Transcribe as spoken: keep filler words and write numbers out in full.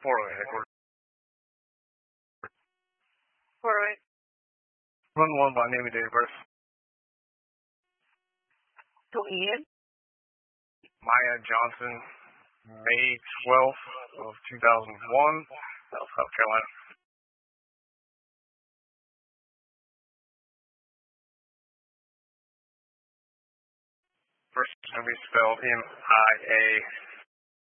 four oh eight headquarters. four oh eight. Run one by name and date of birth. To Ian? Maya Johnson, May twelfth of two thousand one, South Carolina. First is going to be spelled M I A